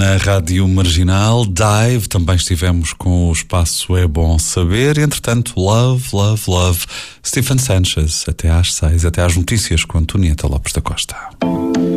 na Rádio Marginal. Dive, também estivemos com o espaço É Bom Saber. Entretanto, Love, Love, Love, Stephen Sanchez, até às 6, até às notícias com Antonieta Lopes da Costa.